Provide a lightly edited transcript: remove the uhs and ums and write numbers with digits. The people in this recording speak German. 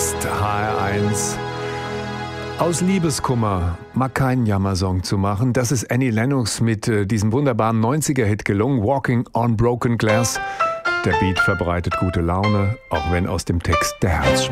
ist HR1. Aus Liebeskummer mal keinen Jammersong zu machen, das ist Annie Lennox mit diesem wunderbaren 90er-Hit gelungen, Walking on Broken Glass. Der Beat verbreitet gute Laune, auch wenn aus dem Text der Herzschmerz